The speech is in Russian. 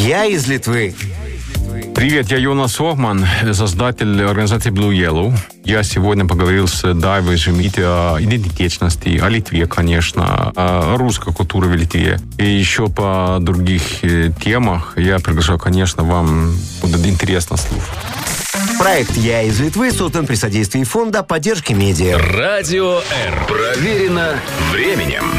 Я из Литвы. Привет, я Йонас Охман, создатель организации Blue Yellow. Я сегодня поговорил с Дайвой Жемите о идентичности, о Литве, конечно, о русской культуре в Литве. И еще по других темах я приглашаю, конечно, вам будет интересно слушать. Проект «Я из Литвы» создан при содействии Фонда поддержки медиа. Радио Р. Проверено временем.